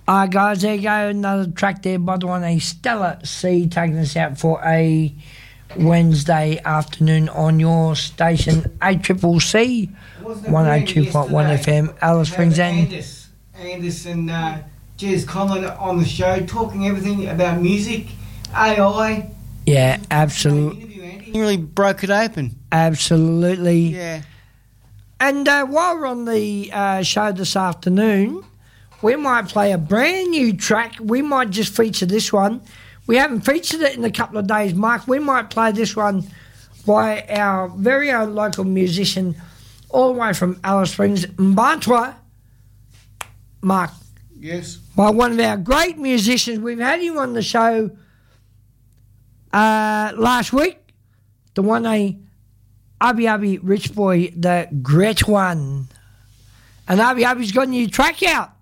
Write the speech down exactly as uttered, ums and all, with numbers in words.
Uh, guys, there you go. Another track there by the one, a Stella C, taking us out for a Wednesday afternoon on your station, A Triple C, one oh two point one F M, Alice Springs. And Anders, Anders and uh, Jez Conlon on the show, talking everything about music, A I. Yeah, absolutely. He really broke it open. Absolutely. Yeah. And uh, while we're on the uh, show this afternoon, we might play a brand new track. We might just feature this one. We haven't featured it in a couple of days, Mark. We might play this one by our very own local musician, all the way from Alice Springs, Mbatwa. Mark. Yes. By one of our great musicians. We've had him on the show uh, last week. The one, a Abi Abi Rich Boy, the great one. And Abi Abi's got a new track out.